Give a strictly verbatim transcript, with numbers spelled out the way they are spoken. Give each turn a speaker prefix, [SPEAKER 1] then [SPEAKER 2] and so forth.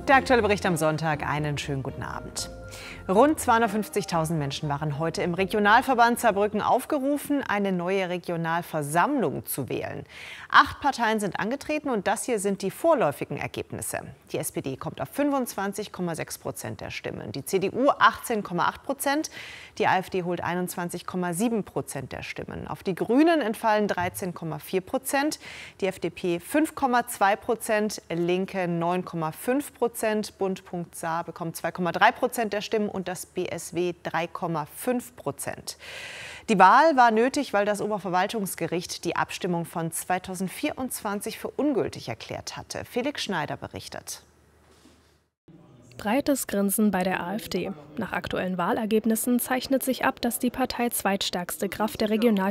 [SPEAKER 1] Der aktuelle Bericht am Sonntag. Einen schönen guten Abend. Rund zweihundertfünfzigtausend Menschen waren heute im Regionalverband Saarbrücken aufgerufen, eine neue Regionalversammlung zu wählen. Acht Parteien sind angetreten und das hier sind die vorläufigen Ergebnisse. Die S P D kommt auf fünfundzwanzig Komma sechs Prozent der Stimmen, die C D U achtzehn Komma acht Prozent, die AfD holt einundzwanzig Komma sieben Prozent der Stimmen. Auf die Grünen entfallen dreizehn Komma vier Prozent, die F D P fünf Komma zwei Prozent, Linke neun Komma fünf Prozent, Bund.Saar bekommt zwei Komma drei Prozent der Stimmen und das B S W drei Komma fünf Prozent. Die Wahl war nötig, weil das Oberverwaltungsgericht die Abstimmung von zweitausendvierundzwanzig für ungültig erklärt hatte. Felix Schneider berichtet.
[SPEAKER 2] Breites Grinsen bei der AfD. Nach aktuellen Wahlergebnissen zeichnet sich ab, dass die Partei zweitstärkste Kraft der Regional